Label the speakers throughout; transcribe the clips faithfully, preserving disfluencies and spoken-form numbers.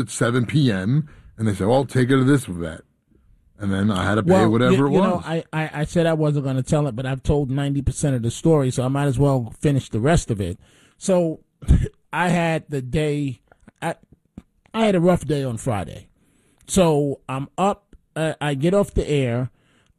Speaker 1: at seven p.m., and they said, well, take her to this vet. And then I had to pay
Speaker 2: well,
Speaker 1: whatever
Speaker 2: you,
Speaker 1: it
Speaker 2: you
Speaker 1: was.
Speaker 2: Know, I, I, I said I wasn't going to tell it, but I've told ninety percent of the story, so I might as well finish the rest of it. So I had the day, I, I had a rough day on Friday. So I'm up, uh, I get off the air,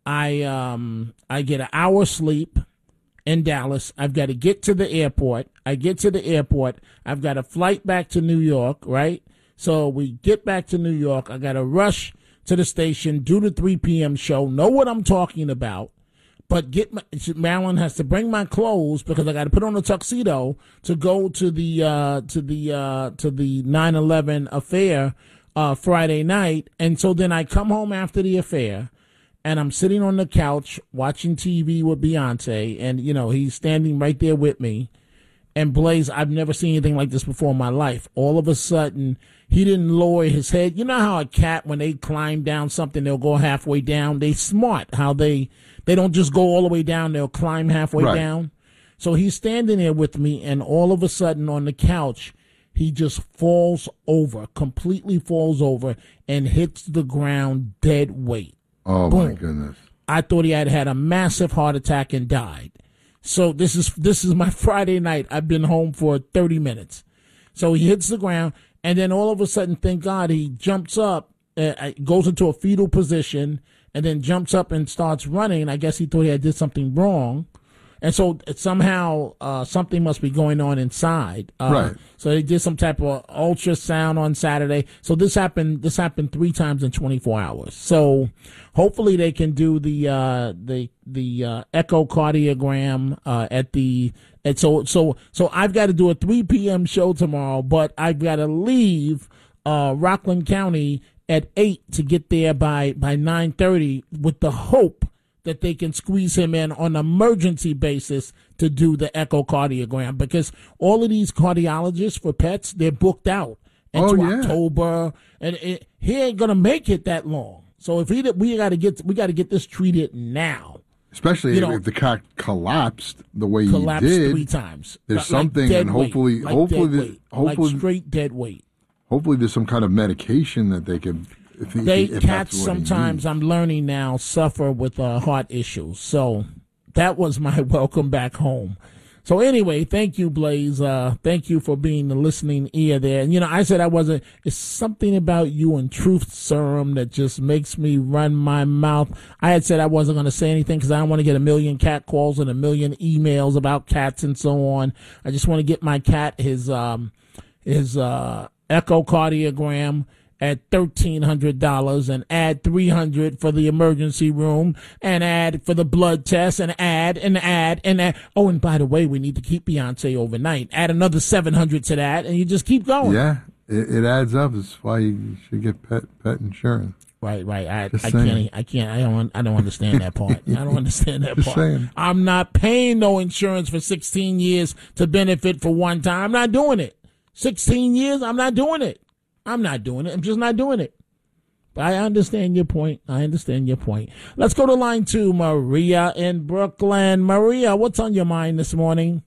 Speaker 2: I um I get an hour sleep in Dallas. I've got to get to the airport. I get to the airport. I've got a flight back to New York, right? So we get back to New York. I got to rush to the station, do the three p.m. show, know what I'm talking about, but get my, Marilyn has to bring my clothes because I got to put on a tuxedo to go to the uh, to the uh, to the nine eleven affair uh, Friday night, and so then I come home after the affair, and I'm sitting on the couch watching T V with Beyonce, and you know he's standing right there with me. And Blaze, I've never seen anything like this before in my life. All of a sudden, he didn't lower his head. You know how a cat, when they climb down something, they'll go halfway down? They smart how they they don't just go all the way down. They'll climb halfway
Speaker 1: right.
Speaker 2: down. So he's standing there with me, and all of a sudden on the couch, he just falls over, completely falls over, and hits the ground dead weight.
Speaker 1: Oh,
Speaker 2: Boom.
Speaker 1: my goodness.
Speaker 2: I thought he had had a massive heart attack and died. So this is this is my Friday night. I've been home for thirty minutes. So he hits the ground, and then all of a sudden, thank God, he jumps up, uh, goes into a fetal position, and then jumps up and starts running. I guess he thought he had did something wrong. And so somehow uh, something must be going on inside. Uh,
Speaker 1: right.
Speaker 2: So they did some type of ultrasound on Saturday. So this happened. This happened three times in twenty-four hours. So hopefully they can do the uh, the the uh, echocardiogram uh, at the. And so so so I've got to do a three p.m. show tomorrow, but I've got to leave uh, Rockland County at eight to get there by by nine thirty with the hope that they can squeeze him in on an emergency basis to do the echocardiogram, because all of these cardiologists for pets, they're booked out into
Speaker 1: oh, yeah.
Speaker 2: October, and it, he ain't gonna make it that long. So if he, we got to get we got to get this treated now.
Speaker 1: Especially
Speaker 2: you
Speaker 1: if,
Speaker 2: know,
Speaker 1: if the cat collapsed the way
Speaker 2: collapsed
Speaker 1: he did.
Speaker 2: three times.
Speaker 1: There's
Speaker 2: like
Speaker 1: something, and hopefully,
Speaker 2: weight, like
Speaker 1: hopefully,
Speaker 2: dead
Speaker 1: this,
Speaker 2: weight,
Speaker 1: hopefully,
Speaker 2: like straight dead weight.
Speaker 1: Hopefully, there's some kind of medication that they can. If he,
Speaker 2: They
Speaker 1: if
Speaker 2: cats
Speaker 1: that's what he
Speaker 2: sometimes,
Speaker 1: needs.
Speaker 2: I'm learning now, suffer with uh, heart issues. So that was my welcome back home. So anyway, thank you, Blaze. Uh, thank you for being the listening ear there. And, you know, I said I wasn't, it's something about you and Truth Serum that just makes me run my mouth. I had said I wasn't going to say anything because I don't want to get a million cat calls and a million emails about cats and so on. I just want to get my cat his, um, his, uh, echocardiogram at thirteen hundred dollars and add three hundred dollars for the emergency room and add for the blood test and add and add and add. Oh, and by the way, we need to keep Beyonce overnight. Add another seven hundred dollars to that, and you just keep going.
Speaker 1: Yeah, it, it adds up. That's why you should get pet pet insurance.
Speaker 2: Right, right. I,
Speaker 1: Just
Speaker 2: I
Speaker 1: saying.
Speaker 2: can't. I can't. I don't. I don't understand that part. I don't understand that
Speaker 1: Just
Speaker 2: part.
Speaker 1: saying.
Speaker 2: I'm not paying no insurance for sixteen years to benefit for one time. I'm not doing it. sixteen years. I'm not doing it. I'm not doing it. I'm just not doing it. But I understand your point. I understand your point. Let's go to line two, Maria in Brooklyn. Maria, what's on your mind this morning?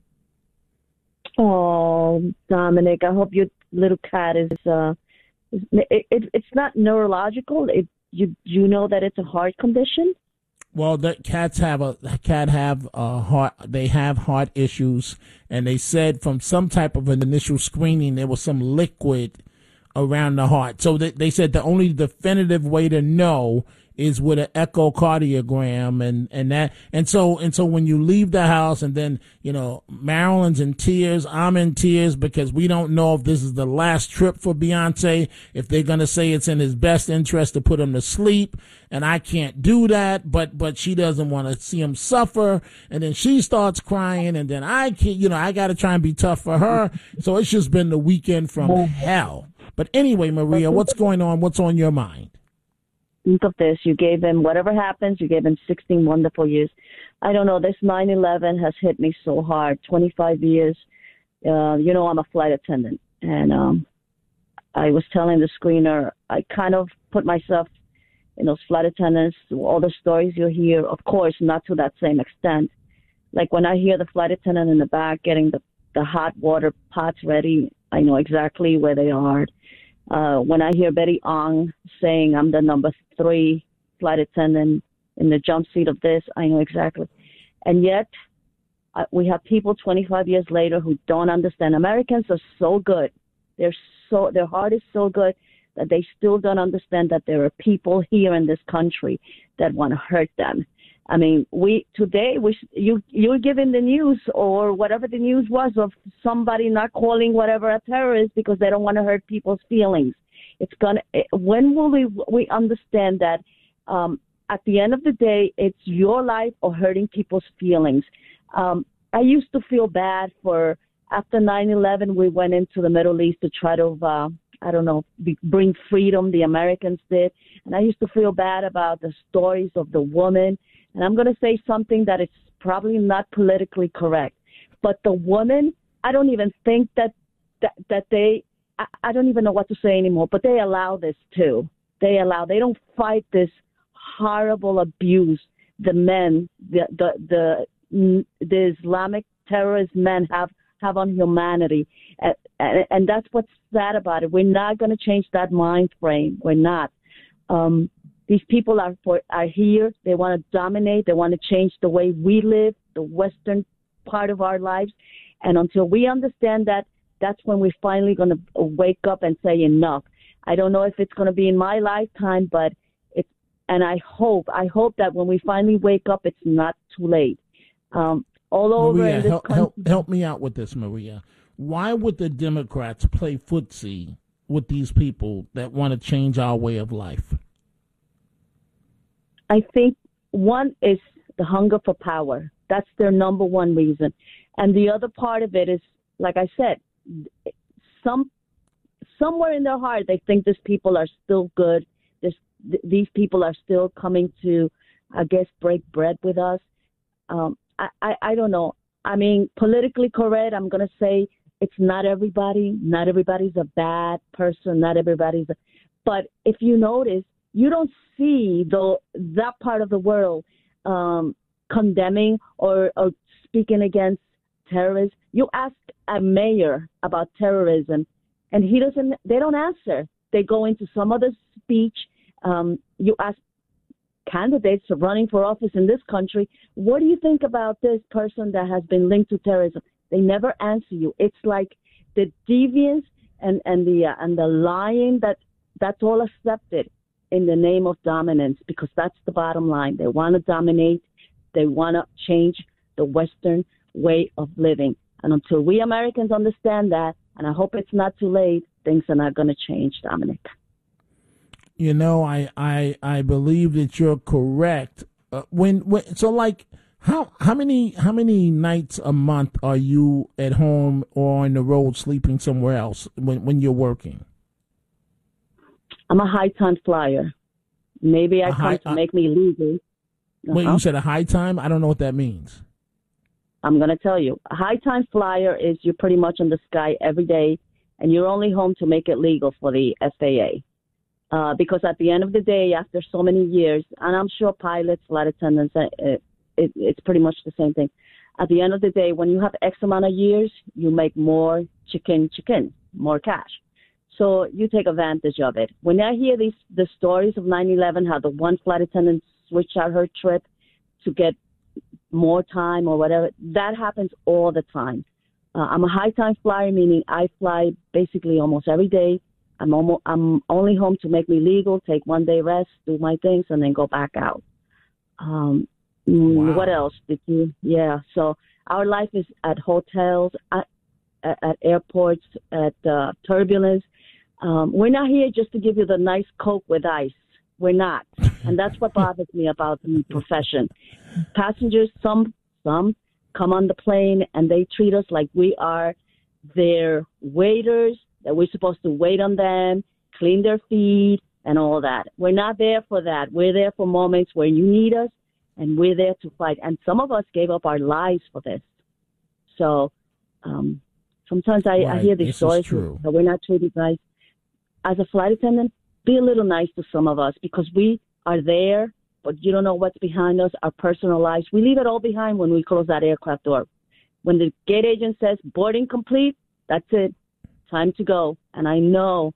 Speaker 3: Oh, Dominic, I hope your little cat is, uh, it, it, it's not neurological. It, you, you know that it's a heart condition?
Speaker 2: Well, the cats have a cat have a heart. They have heart issues, and they said from some type of an initial screening there was some liquid around the heart. So they, they said the only definitive way to know is with an echocardiogram and, and that. And so, and so when you leave the house and then, you know, Marilyn's in tears, I'm in tears because we don't know if this is the last trip for Beyonce, if they're going to say it's in his best interest to put him to sleep. And I can't do that, but, but she doesn't want to see him suffer. And then she starts crying and then I can't, you know, I got to try and be tough for her. So it's just been the weekend from hell. But anyway, Maria, what's going on? What's on your mind?
Speaker 3: Think of this. You gave him, whatever happens, you gave him sixteen wonderful years. I don't know. This nine eleven has hit me so hard. twenty-five years. Uh, you know, I'm a flight attendant. And um, I was telling the screener, I kind of put myself in those flight attendants, all the stories you hear, of course, not to that same extent. Like when I hear the flight attendant in the back getting the, the hot water pots ready, I know exactly where they are. Uh, when I hear Betty Ong saying I'm the number three flight attendant in the jump seat of this, I know exactly. And yet, uh, we have people twenty-five years later who don't understand. Americans are so good. They're so their heart is so good that they still don't understand that there are people here in this country that want to hurt them. I mean, we today we you you're given the news or whatever the news was of somebody not calling whatever a terrorist because they don't want to hurt people's feelings. It's gonna. When will we we understand that? Um, at the end of the day, it's your life or hurting people's feelings. Um, I used to feel bad for after nine eleven. We went into the Middle East to try to. Uh, I don't know, be, bring freedom, the Americans did. And I used to feel bad about the stories of the woman. And I'm going to say something that is probably not politically correct. But the woman, I don't even think that that, that they, I, I don't even know what to say anymore, but they allow this too. They allow, they don't fight this horrible abuse the men, the, the, the, the Islamic terrorist men have have on humanity. And, and, and that's what's sad about it. We're not going to change that mind frame. We're not. Um, these people are for, are here. They want to dominate. They want to change the way we live, the Western part of our lives. And until we understand that, that's when we're finally going to wake up and say enough. I don't know if it's going to be in my lifetime, but it's, and I hope, I hope that when we finally wake up, it's not too late. Um, all over
Speaker 2: Maria,
Speaker 3: in this
Speaker 2: help,
Speaker 3: country.
Speaker 2: help, help me out with this, Maria. Why would the Democrats play footsie with these people that want to change our way of life?
Speaker 3: I think one is the hunger for power. That's their number one reason. And the other part of it is, like I said, some somewhere in their heart, they think these people are still good. This, these people are still coming to, I guess, break bread with us. Um, I, I, I don't know. I mean, politically correct, I'm going to say it's not everybody. Not everybody's a bad person. Not everybody's a, but if you notice, you don't see the, that part of the world um, condemning or, or speaking against terrorists. You ask a mayor about terrorism, and he doesn't, they don't answer. They go into some other speech. Um, you ask candidates running for office in this country, what do you think about this person that has been linked to terrorism? They never answer you. It's like the deviance and, and the uh, and the lying that that's all accepted in the name of dominance, because that's the bottom line. They want to dominate. They want to change the Western way of living. And until we Americans understand that, and I hope it's not too late, things are not going to change, Dominic.
Speaker 2: You know, I, I, I believe that you're correct. Uh, when, when so like how how many how many nights a month are you at home or on the road sleeping somewhere else when when you're working?
Speaker 3: I'm a high time flyer. Maybe I
Speaker 2: A
Speaker 3: come
Speaker 2: high-
Speaker 3: to
Speaker 2: uh,
Speaker 3: make me legal. Uh-huh.
Speaker 2: Wait, you said a high time? I don't know what that means.
Speaker 3: I'm going to tell you. A high time flyer is you're pretty much in the sky every day, and you're only home to make it legal for the F A A. Uh, because at the end of the day, after so many years, and I'm sure pilots, flight attendants, uh, it, it, it's pretty much the same thing. At the end of the day, when you have X amount of years, you make more chicken, chicken, more cash. So you take advantage of it. When I hear these the stories of nine eleven, how the one flight attendant switched out her trip to get more time or whatever, that happens all the time. Uh, I'm a high time flyer, meaning I fly basically almost every day. I'm almost, I'm only home to make me legal, take one day rest, do my things, and then go back out. Um,
Speaker 2: Wow.
Speaker 3: What else did you? Yeah. So our life is at hotels, at, at, at airports, at uh, turbulence. Um, we're not here just to give you the nice Coke with ice. We're not, and that's what bothers me about the profession. Passengers, some some come on the plane and they treat us like we are their waiters, that we're supposed to wait on them, clean their feet, and all that. We're not there for that. We're there for moments where you need us, and we're there to fight. And some of us gave up our lives for this. So um, sometimes I,
Speaker 2: Right.
Speaker 3: I hear these
Speaker 2: This is
Speaker 3: stories
Speaker 2: true.
Speaker 3: that we're not treated nice. As a flight attendant, be a little nice to some of us, because we are there, but you don't know what's behind us, our personal lives. We leave it all behind when we close that aircraft door. When the gate agent says boarding complete, that's it. Time to go. And I know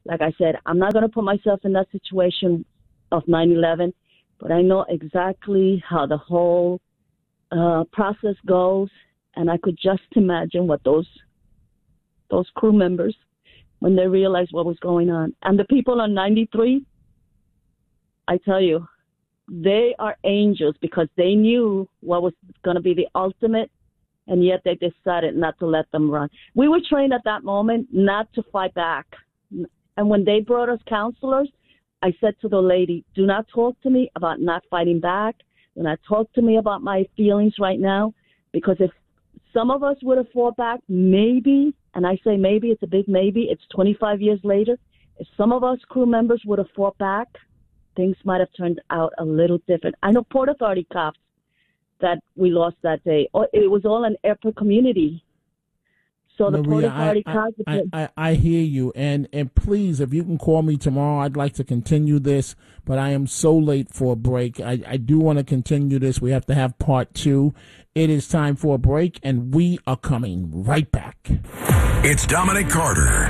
Speaker 3: Like I said, I'm not going to put myself in that situation of nine eleven, but I know exactly how the whole uh, process goes, and I could just imagine what those those crew members, when they realized what was going on. And the people on ninety-three, I tell you, they are angels because they knew what was going to be the ultimate, and yet they decided not to let them run. We were trained at that moment not to fight back. And when they brought us counselors, I said to the lady, do not talk to me about not fighting back. Do not talk to me about my feelings right now, because if some of us would have fought back, maybe, and I say maybe, it's a big maybe, it's twenty-five years later, if some of us crew members would have fought back, things might have turned out a little different. I know Port Authority cops that we lost that day. It was all an airport community. So the Port
Speaker 2: Maria,
Speaker 3: Authority
Speaker 2: I,
Speaker 3: cops...
Speaker 2: I, I, I hear you. And, and please, if you can call me tomorrow, I'd like to continue this. But I am so late for a break. I, I do want to continue this. We have to have part two. It is time for a break, and we are coming right back.
Speaker 4: It's Dominic Carter.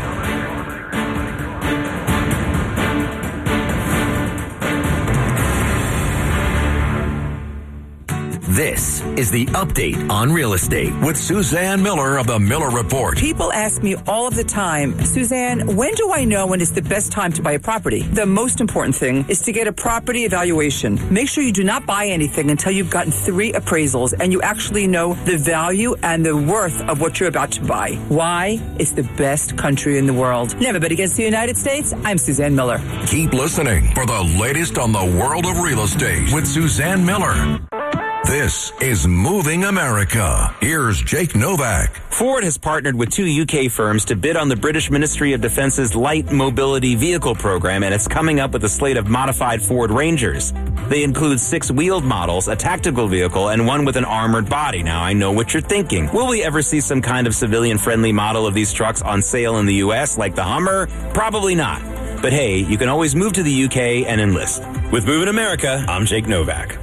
Speaker 4: This is the Update on Real Estate with Suzanne Miller of the Miller Report.
Speaker 5: People ask me all of the time, Suzanne, when do I know when it's the best time to buy a property? The most important thing is to get a property evaluation. Make sure you do not buy anything until you've gotten three appraisals and you actually know the value and the worth of what you're about to buy. Why? It's the best country in the world. Never bet against the United States. I'm Suzanne Miller.
Speaker 4: Keep listening for the latest on the world of real estate with Suzanne Miller. This is Moving America. Here's Jake Novak.
Speaker 6: Ford has partnered with two U K firms to bid on the British Ministry of Defence's Light Mobility Vehicle program, and it's coming up with a slate of modified Ford Rangers. They include six wheeled models, a tactical vehicle, and one with an armored body. Now, I know what you're thinking. Will we ever see some kind of civilian-friendly model of these trucks on sale in the U S, like the Hummer? Probably not. But hey, you can always move to the U K and enlist. With Moving America, I'm Jake Novak.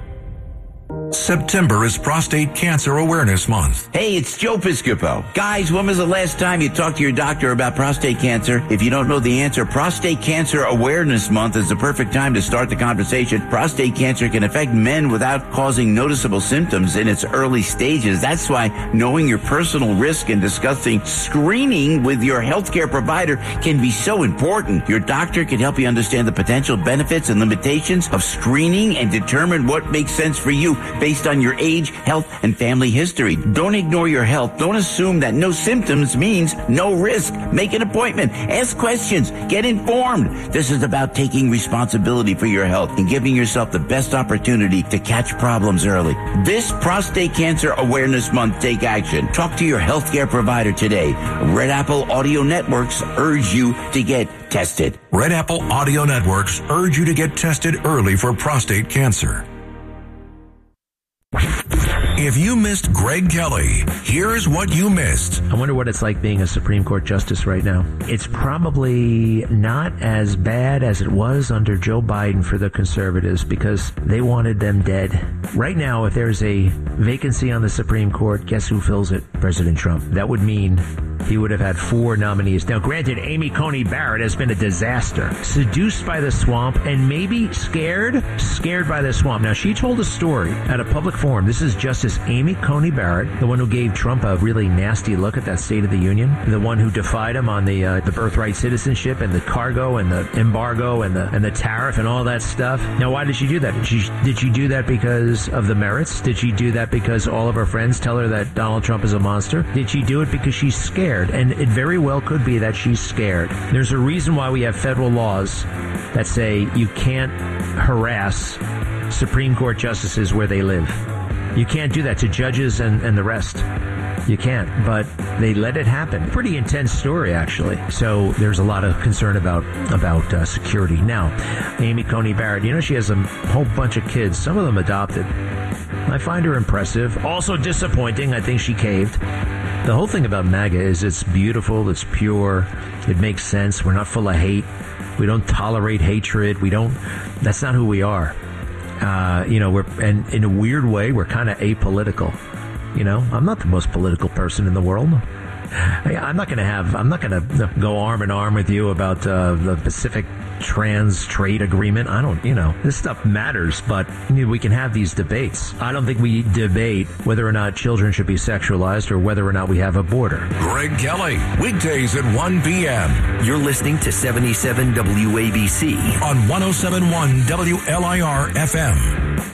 Speaker 4: September is Prostate Cancer Awareness Month.
Speaker 7: Hey, it's Joe Piscopo. Guys, when was the last time you talked to your doctor about prostate cancer? If you don't know the answer, Prostate Cancer Awareness Month is the perfect time to start the conversation. Prostate cancer can affect men without causing noticeable symptoms in its early stages. That's why knowing your personal risk and discussing screening with your healthcare provider can be so important. Your doctor can help you understand the potential benefits and limitations of screening and determine what makes sense for you based on your age, health, and family history. Don't ignore your health. Don't assume that no symptoms means no risk. Make an appointment. Ask questions. Get informed. This is about taking responsibility for your health and giving yourself the best opportunity to catch problems early. This Prostate Cancer Awareness Month, take action. Talk to your healthcare provider today. Red Apple Audio Networks urge you to get tested.
Speaker 4: Red Apple Audio Networks urge you to get tested early for prostate cancer. If you missed Greg Kelly, here's what you missed.
Speaker 8: I wonder what it's like being a Supreme Court justice right now. It's probably not as bad as it was under Joe Biden for the conservatives because they wanted them dead. Right now, if there's a vacancy on the Supreme Court, guess who fills it? President Trump. That would mean he would have had four nominees. Now, granted, Amy Coney Barrett has been a disaster. Seduced by the swamp and maybe scared, scared by the swamp. Now, she told a story at a public forum. This is Justice Amy Coney Barrett, the one who gave Trump a really nasty look at that State of the Union, the one who defied him on the uh, the birthright citizenship and the cargo and the embargo and the and the tariff and all that stuff. Now, why did she do that? Did she, did she do that because of the merits? Did she do that because all of her friends tell her that Donald Trump is a monster? Did she do it because she's scared? And it very well could be that she's scared. There's a reason why we have federal laws that say you can't harass Supreme Court justices where they live. You can't do that to judges and, and the rest. You can't, but they let it happen. Pretty intense story, actually. So there's a lot of concern about about uh, security. Now, Amy Coney Barrett, you know, she has a whole bunch of kids, some of them adopted. I find her impressive. Also disappointing. I think she caved. The whole thing about MAGA is it's beautiful, it's pure, it makes sense. We're not full of hate. We don't tolerate hatred. We don't, that's not who we are. Uh, you know, we're, and in a weird way, we're kind of apolitical. You know, I'm not the most political person in the world. Hey, I'm not going to have. I'm not going to go arm in arm with you about uh, the Pacific Trans Trade Agreement. I don't. You know, this stuff matters, but I mean, we can have these debates. I don't think we debate whether or not children should be sexualized or whether or not we have a border.
Speaker 4: Greg Kelly, weekdays at one p.m.
Speaker 9: You're listening to seventy-seven W A B C
Speaker 4: on one oh seven point one W L I R F M.